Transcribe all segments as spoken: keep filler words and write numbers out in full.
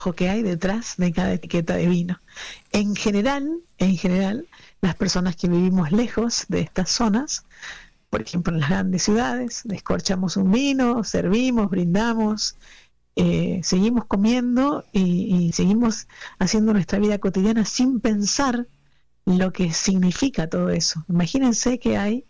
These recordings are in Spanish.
que hay detrás de cada etiqueta de vino. En general, en general, las personas que vivimos lejos de estas zonas, por ejemplo en las grandes ciudades, descorchamos un vino, servimos, brindamos, eh, seguimos comiendo y, y seguimos haciendo nuestra vida cotidiana sin pensar lo que significa todo eso. Imagínense que hay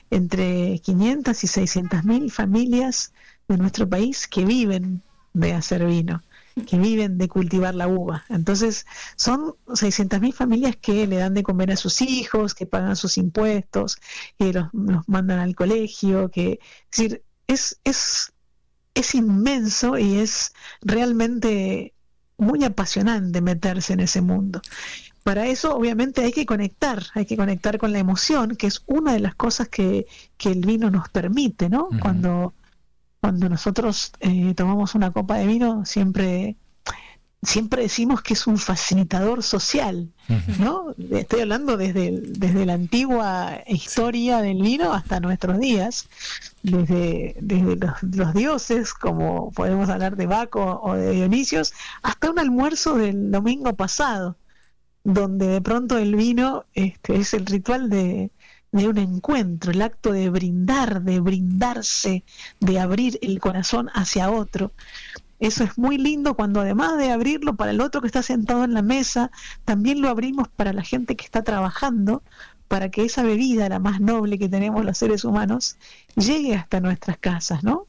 entre quinientas y seiscientas mil familias de nuestro país que viven de hacer vino, que viven de cultivar la uva. Entonces son seiscientas mil familias que le dan de comer a sus hijos, que pagan sus impuestos, que los, los mandan al colegio, que es decir, es, es, es inmenso y es realmente muy apasionante meterse en ese mundo. Para eso obviamente hay que conectar, hay que conectar con la emoción, que es una de las cosas que, que el vino nos permite, ¿no? Uh-huh. Cuando, cuando nosotros eh, tomamos una copa de vino, siempre, siempre decimos que es un facilitador social, ¿no? Estoy hablando desde, desde la antigua historia del vino hasta nuestros días, desde, desde los, los dioses, como podemos hablar de Baco o de Dionisios, hasta un almuerzo del domingo pasado, donde de pronto el vino este, es el ritual de, de un encuentro, el acto de brindar, de brindarse, de abrir el corazón hacia otro. Eso es muy lindo cuando además de abrirlo para el otro que está sentado en la mesa, también lo abrimos para la gente que está trabajando, para que esa bebida, la más noble que tenemos los seres humanos, llegue hasta nuestras casas, ¿no?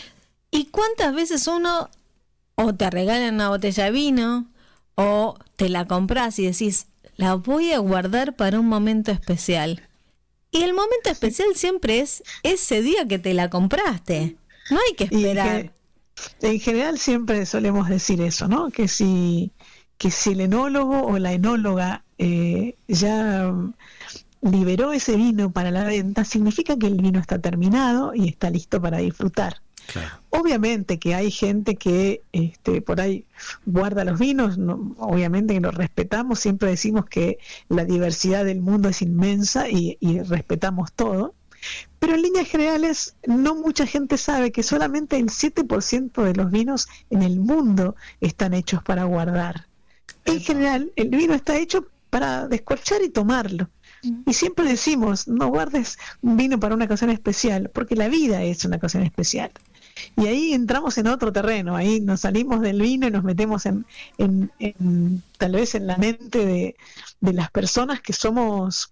¿Y cuántas veces uno o te regalan una botella de vino o te la compras y decís, la voy a guardar para un momento especial? Y el momento especial siempre es ese día que te la compraste. No hay que esperar. Que, en general siempre solemos decir eso, ¿no? Que si, que si el enólogo o la enóloga eh, ya liberó ese vino para la venta, significa que el vino está terminado y está listo para disfrutar. Claro. Obviamente que hay gente que este, por ahí guarda los vinos, no, obviamente que los respetamos, siempre decimos que la diversidad del mundo es inmensa y, y respetamos todo, pero en líneas generales no mucha gente sabe que solamente el siete por ciento de los vinos en el mundo están hechos para guardar. En general el vino está hecho para descorchar y tomarlo. Y siempre decimos, no guardes un vino para una ocasión especial, porque la vida es una ocasión especial. Y ahí entramos en otro terreno, ahí nos salimos del vino y nos metemos en, en, en tal vez en la mente de, de las personas que somos,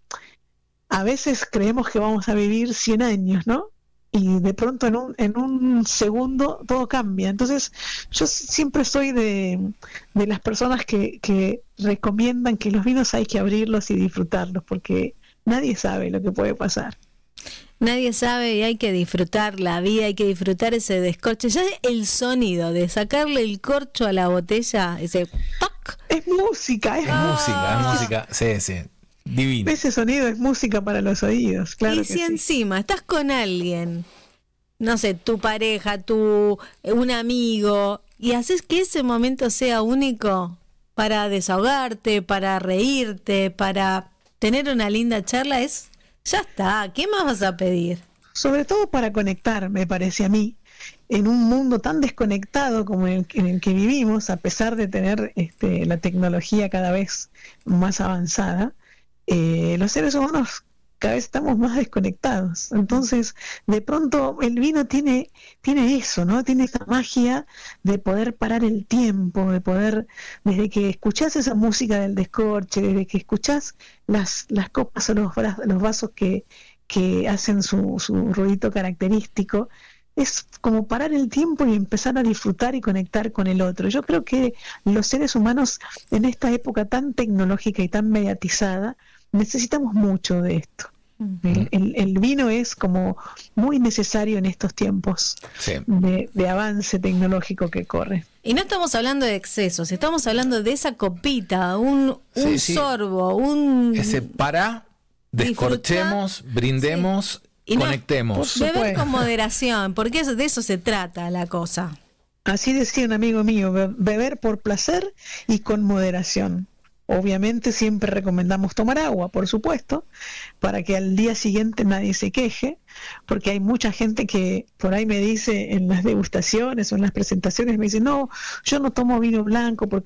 a veces creemos que vamos a vivir cien años, ¿no? Y de pronto en un, en un segundo todo cambia. Entonces yo siempre soy de, de las personas que, que recomiendan que los vinos hay que abrirlos y disfrutarlos, porque nadie sabe lo que puede pasar. Nadie sabe y hay que disfrutar la vida, hay que disfrutar ese descorche. Ya el sonido de sacarle el corcho a la botella, ese ¡toc! Es música, es, es ah. música, es música, sí, sí. Divino. Ese sonido es música para los oídos, claro. Y que si sí. encima estás con alguien, no sé, tu pareja, tu un amigo, y haces que ese momento sea único para desahogarte, para reírte, para tener una linda charla, es ya está. ¿Qué más vas a pedir? Sobre todo para conectar, me parece a mí, en un mundo tan desconectado como el, en el que vivimos, a pesar de tener este, la tecnología cada vez más avanzada. Eh, los seres humanos cada vez estamos más desconectados. Entonces, de pronto el vino tiene, tiene eso, ¿no? Tiene esa magia de poder parar el tiempo, de poder, desde que escuchás esa música del descorche, desde que escuchás las, las copas o los, los vasos que, que hacen su, su ruidito característico, es como parar el tiempo y empezar a disfrutar y conectar con el otro. Yo creo que los seres humanos en esta época tan tecnológica y tan mediatizada, necesitamos mucho de esto. El, el, el vino es como muy necesario en estos tiempos sí. de, de avance tecnológico que corre. Y no estamos hablando de excesos, estamos hablando de esa copita, un, un sí, sí. sorbo, un... Ese para, descorchemos, disfrutar, brindemos, sí. y conectemos. No, beber con moderación, porque eso, de eso se trata la cosa. Así decía un amigo mío, beber por placer y con moderación. Obviamente siempre recomendamos tomar agua, por supuesto, para que al día siguiente nadie se queje, porque hay mucha gente que por ahí me dice en las degustaciones o en las presentaciones, me dice, no, yo no tomo vino blanco porque